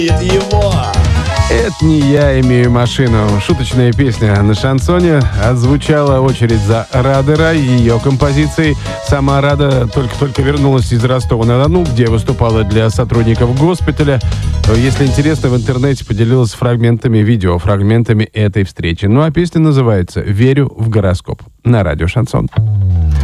его. Это не я имею машину. Шуточная песня на шансоне. Отзвучала очередь за Радера и ее композицией. Сама Рада только-только вернулась из Ростова-на-Дону, где выступала для сотрудников госпиталя. Если интересно, в интернете поделилась фрагментами видео, фрагментами этой встречи. Ну а песня называется «Верю в гороскоп» на радио «Шансон».